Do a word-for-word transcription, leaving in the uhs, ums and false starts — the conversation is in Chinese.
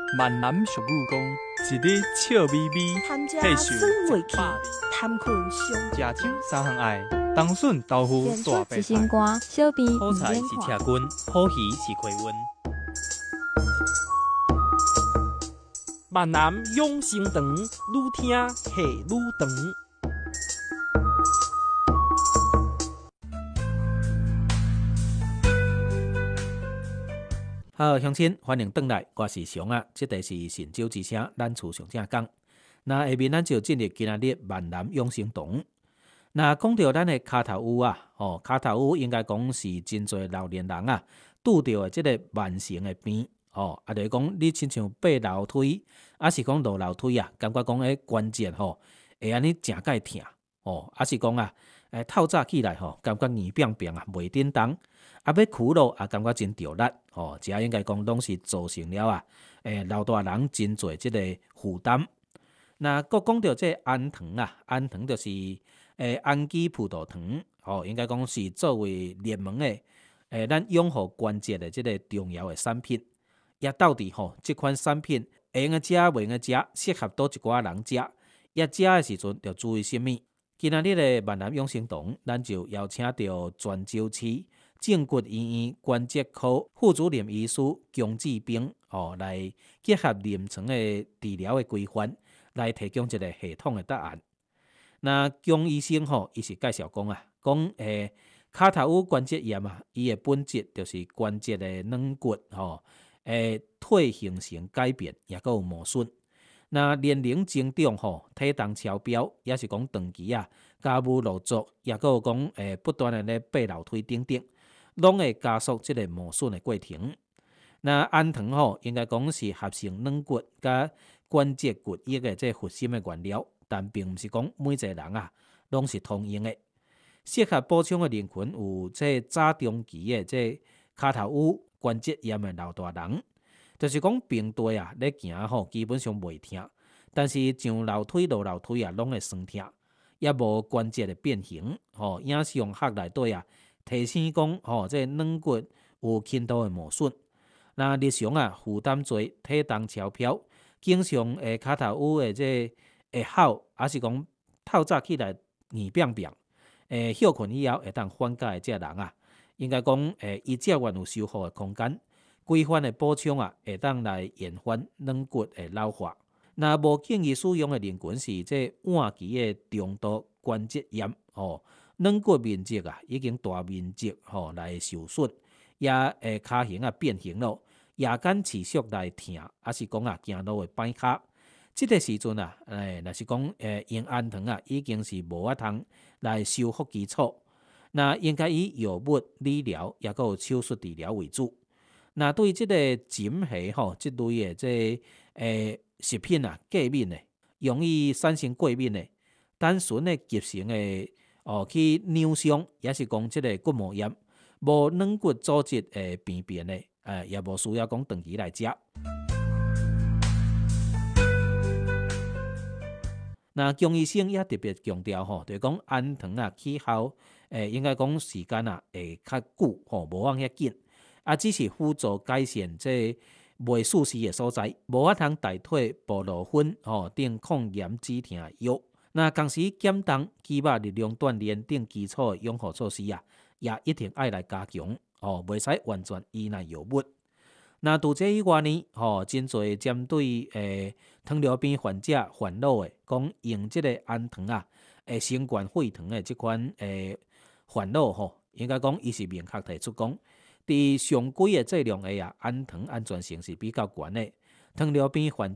闽南俗语讲，一日笑眯眯， 含食配受酸味气， 一百贪困伤。 食清三项爱，冬笋豆腐演出大白一心菜， 肝、小鼻好菜是车棍，好鱼是开温。闽南养生堂，愈听气愈长。好，乡亲，欢迎回来，我是熊啊。这个是神州之声，咱厝上正讲。那下面咱就进入今仔日闽南养生堂。那讲到咱的骹头乌啊，哦，骹头乌应该讲是真侪老年人啊，拄到的即个慢性的病，哦，啊，就是讲你亲像爬楼梯，啊是讲落楼梯啊，感觉讲迄关节吼会安尼诚介疼，哦，啊是讲啊，诶透早起来吼，感觉硬扁扁啊，袂振动。啊，要跍落也感觉真着力，哦，这应该讲拢是造成了啊，诶，老大人真侪即个负担。那佫讲到这氨糖啊，氨糖就是诶氨基葡萄糖，哦，应该讲是作为热门诶，诶，咱养护关节的即个重要诶产品。也到底吼，即款产品会用个食，袂用个食，适合倒一寡人食。也食诶时阵要注意啥物？今仔日诶闽南养生堂，咱就邀请到泉州市正骨医院关节科副主任医师姜志斌哦，来结合临床的治疗的规范，来提供一个系统的答案。那姜医生吼，伊是介绍讲啊，讲诶骹头有关节炎啊，伊的本质就是关节的软骨吼，诶退形成改变，也佫有磨损。那年龄增长吼，体重超标，也是讲长期啊，家务劳作，也佫有讲诶不断的咧爬楼梯等等。拢会加速即个磨损的过程。那氨糖吼，应该讲是合成软骨甲关节骨液的即核心的原料，但并毋是讲每一个人啊拢是通用的。适合补充的人群有即早中期的即骹头有关节炎的老大人，就是讲平地啊咧行吼，基本上袂疼，但是上楼梯落楼梯啊，拢会酸疼，也无关节的变形，吼，影像学内底啊。提醒讲，吼、哦，这软骨有轻度的磨损。那日常啊，负担侪，体重超标，经常诶骹头有诶这会吼，还是讲透早起来硬扁扁，诶休困以后会当缓解诶，这人啊，应该讲诶，伊只愿有修复诶空间，规范诶补充啊，会当来延缓软骨诶老化。那无建议使用诶人群是这晚期诶重度关节炎，哦。软骨面积啊，已经大面积吼、哦、来受损，也诶骹型啊变形咯，夜间持续来疼，还是讲啊行路会歹骹。即、这个时阵啊，诶，若是讲诶用氨糖啊，已经是无法通来修复基础。那应该以药物理疗，也佫有手术治疗为主。那对即个枕下吼，即类诶即诶食品啊，过敏诶，容易产生过敏诶，单纯诶急性诶。哦，去扭伤，也是讲即个骨膜炎，无软骨组织诶病变诶，诶也无需要讲长期来食。那姜医生也特别强调吼，就是讲氨糖啊起效，诶应该讲时间啊会较久吼，无往遐紧，啊只是辅助改善即袂舒适诶所在，无法通代替布洛芬吼等抗炎止疼药。那同时减重、肌肉力量锻炼等基础的养护措施啊，也一定爱来加强哦，袂使完全依赖药物。那除这以外呢，吼、哦，真侪针对诶糖尿病患者烦恼的，讲用即个氨糖啊，诶升悬血糖的即款诶烦恼吼，应该讲伊是明确提出讲，伫上几个剂量下啊，氨糖安全性是比较悬的。糖尿病患